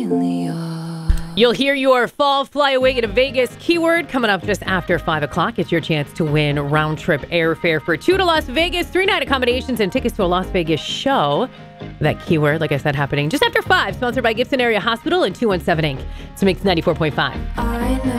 You'll hear your fall fly away to Vegas keyword coming up just after 5 o'clock. It's your chance to win round-trip airfare for 2 to Las Vegas, 3-night accommodations, and tickets to a Las Vegas show. That keyword, like I said, happening just after 5, sponsored by Gibson Area Hospital and 217 Inc. It's Mix 94.5.